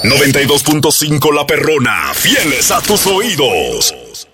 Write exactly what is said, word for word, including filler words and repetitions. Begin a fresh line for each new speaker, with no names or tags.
noventa y dos punto cinco La Perrona, fieles a tus oídos.